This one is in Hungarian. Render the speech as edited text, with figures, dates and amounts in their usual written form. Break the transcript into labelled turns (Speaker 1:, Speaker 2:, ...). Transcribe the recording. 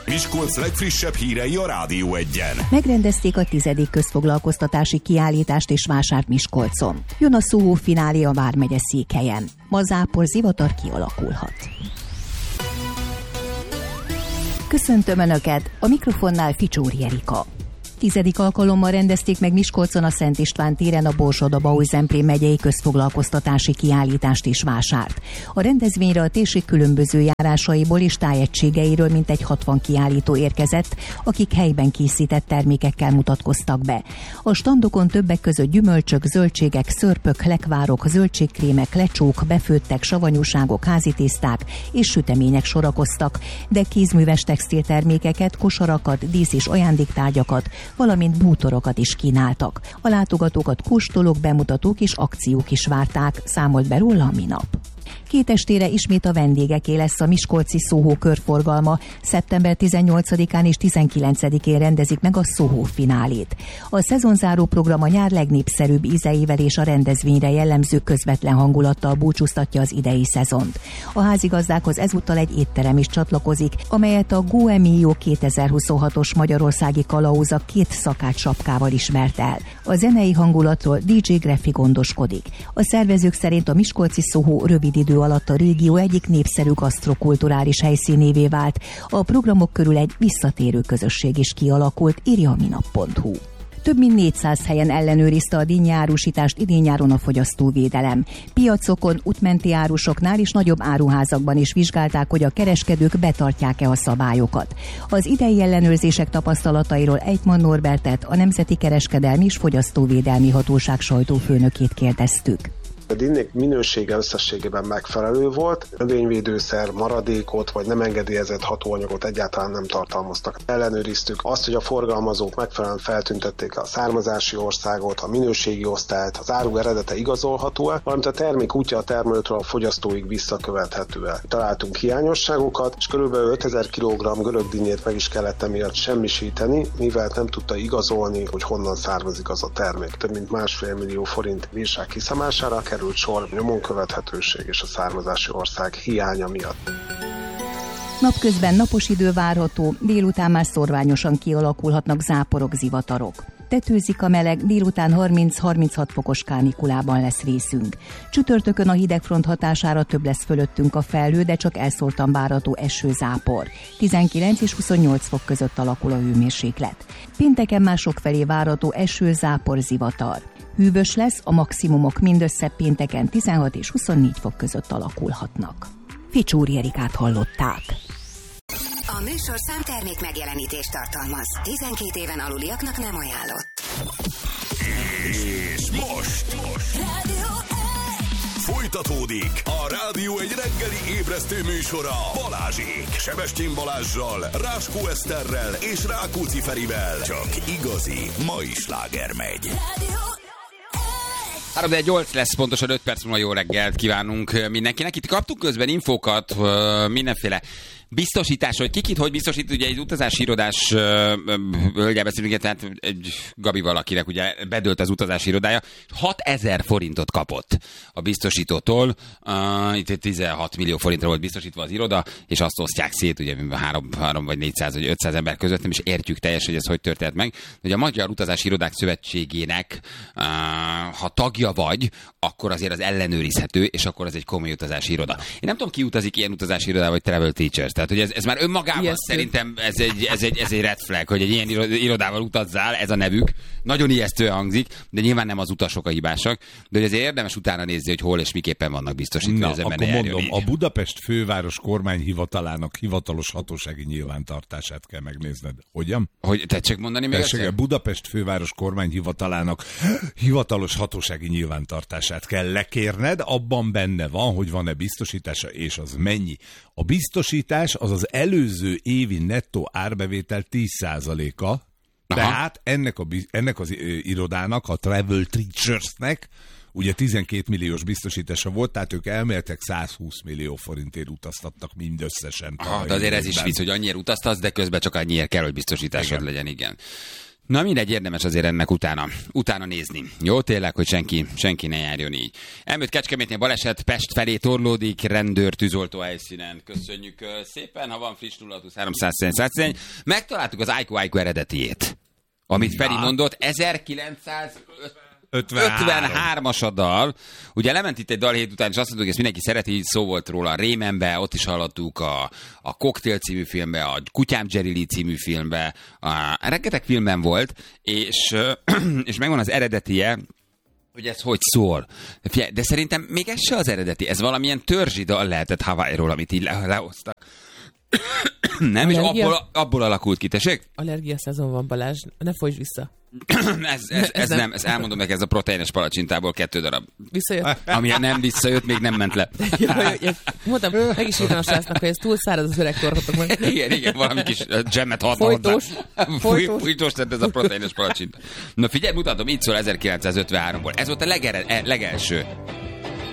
Speaker 1: Miskolc legfrissebb hírei a Rádió Egyen.
Speaker 2: Megrendezték a 10. közfoglalkoztatási kiállítást és vásárt Miskolcon. Jön a Soho finálé a vármegye Székhelyen. Ma zápor zivatar kialakulhat. Köszöntöm Önöket, a mikrofonnál Ficsóri Erika. 10. alkalommal rendezték meg Miskolcon a Szent István téren a Borsod-Abaúj-Zemplén megyei közfoglalkoztatási kiállítást és vásárt. A rendezvényre a térség különböző járásaiból és tájegységeiről mintegy 60 kiállító érkezett, akik helyben készített termékekkel mutatkoztak be. A standokon többek között gyümölcsök, zöldségek, szörpök, lekvárok, zöldségkrémek, lecsók, befőttek, savanyúságok, házitészták és sütemények sorakoztak, de kézműves textiltermékeket, kosarakat, dísz- és ajándéktárgyakat, valamint bútorokat is kínáltak. A látogatókat kóstolók, bemutatók és akciók is várták, számolt be róla a minap. Két estére ismét a vendégeké lesz a miskolci Soho körforgalma. Szeptember 18-án és 19-én rendezik meg a Soho finálét. A szezonzáró program a nyár legnépszerűbb ízeivel és a rendezvényre jellemző közvetlen hangulattal búcsúztatja az idei szezont. A házigazdákhoz ezúttal egy étterem is csatlakozik, amelyet a Goemio 2026-os magyarországi kalauza 2 szakács-sapkával ismert el. A zenei hangulatról DJ Greffi gondoskodik. A szervezők szerint a miskolci Soho rövid idő alatt a régió egyik népszerű gasztrokulturális helyszínévé vált. A programok körül egy visszatérő közösség is kialakult, írja a minap.hu. Több mint 400 helyen ellenőrizte a dinnye árusítást idén-nyáron a fogyasztóvédelem. Piacokon, útmenti árusoknál és nagyobb áruházakban is vizsgálták, hogy a kereskedők betartják-e a szabályokat. Az idei ellenőrzések tapasztalatairól Ejtman Norbertet, a Nemzeti Kereskedelmi és Fogyasztóvédelmi Hatóság sajtófőnökét kérdeztük.
Speaker 3: A dinnék minősége összességében megfelelő volt, növényvédőszer, maradékot vagy nem engedélyezett hatóanyagot egyáltalán nem tartalmaztak. Ellenőriztük azt, hogy a forgalmazók megfelelően feltüntették a származási országot, a minőségi osztályt, az áru eredete igazolható-e, valamint a termék útja a termelőtől a fogyasztóig visszakövethető-e. Találtunk hiányosságokat, és kb. 5000 kg görög dinnyét meg is kellett emiatt semmisíteni, mivel nem tudta igazolni, hogy honnan származik az a termék. Több mint 1,5 millió forint bírság kiszámására került sor nyomon követhetőség és a származási ország hiánya miatt.
Speaker 2: Napközben napos idő várható, délután már szorványosan kialakulhatnak záporok, zivatarok. Tetőzik a meleg, délután 30-36 fokos kánikulában lesz részünk. Csütörtökön a hidegfront hatására több lesz fölöttünk a felhő, de csak elszórtan várható eső-zápor. 19 és 28 fok között alakul a hőmérséklet. Pénteken már sokfelé várható eső-zápor, zivatar. Hűvös lesz, a maximumok mindössze pénteken 16 és 24 fok között alakulhatnak. Ficsóri Erikát hallották.
Speaker 4: A műsorszám termék megjelenítést tartalmaz. 12 éven aluliaknak nem ajánlott.
Speaker 1: És most folytatódik a Rádió egy reggeli ébresztő műsora Balázsék. Sebestyén Balázssal, Ráskó Eszterrel és Rákóczi Ferivel. Csak igazi mai sláger megy.
Speaker 5: 3-8 lesz, pontosan 5 perc múlva jó reggelt kívánunk mindenkinek. Itt kaptunk közben infókat, mindenféle biztosítás, hogy kikit hogy biztosít, ugye egy utazási irodás hölgyel beszélünk, tehát egy Gabi valakinek ugye bedőlt az utazási irodája, 6000 forintot kapott a biztosítótól, itt 16 millió forintra volt biztosítva az iroda, és azt osztják szét, ugye 3 vagy 400 vagy 500 ember között, nem is értjük teljesen, hogy ez hogy történt meg, hogy a Magyar Utazási Irodák Szövetségének, ha tagja vagy, akkor azért az ellenőrizhető, és akkor az egy komoly utazási iroda. Én nem tudom, ki utazik ilyen utazási irodával, vagy travel teachers. Tehát, hogy ez már önmagában szerintem ez egy red flag, hogy egy ilyen irodával utazzál, ez a nevük. Nagyon ijesztően hangzik, de nyilván nem az utasok a hibásak, de hogy azért érdemes utána nézni, hogy hol és miképpen vannak biztosítva.
Speaker 6: Na, akkor mondom, a Budapest főváros kormányhivatalának hivatalos hatósági nyilvántartását kell megnézned. Hogyan?
Speaker 5: Hogy tetszik mondani még
Speaker 6: egyszer? Budapest főváros kormányhivatalának hivatalos hatósági nyilvántartását kell lekérned, abban benne van, hogy van-e biztosítása, és az mennyi. A biztosítás az az előző évi nettó árbevétel 10%-a, tehát ennek az irodának, a Travel Teachersnek ugye 12 milliós biztosítása volt, tehát ők elméletileg 120 millió forintért utaztattak mindösszesen.
Speaker 5: De azért ez is vicc, hogy annyira utaztatsz, de közben csak annyiért kell, hogy biztosításod legyen, igen. Na mindegy, érdemes azért ennek utána nézni. Jó, tényleg, hogy senki ne járjon így. Elmúlt Kecskemétnél baleset, Pest felé torlódik, rendőr tűzoltó helyszínen. Köszönjük szépen, ha van friss 023 megtaláltuk az Aiko eredetiét, amit Feri mondott, 1953-as a dal. Ugye lement itt egy dalhét után, és azt mondtuk, hogy ezt mindenki szereti, így szó volt róla a Rémenbe, ott is hallottuk a Cocktail című filmbe, a Kutyám Jerry Lee című filmbe, rengeteg filmben volt, és megvan az eredetie, hogy ez hogy szól. De szerintem még ez se az eredeti, ez valamilyen törzsi dal lehetett Hawaii-ról, amit így lehoztak. Nem, allergia? És abból alakult ki, tessék?
Speaker 7: Allergia szezon van, Balázs, ne folyts vissza.
Speaker 5: ez nem, ezt elmondom meg, ez a proteínes palacsintából 2 darab.
Speaker 7: Visszajött?
Speaker 5: Ami nem visszajött, még nem ment le.
Speaker 7: Mondtam, meg is írtam a srácnak, hogy ez túl száraz, az öreg torhatok meg.
Speaker 5: Igen, valami kis dzsemmet hatna
Speaker 7: Folytós.
Speaker 5: Fújtós tett ez a proteínes palacsinta. Na figyelj, mutatom, így szól 1953-ból. Ez volt a legelső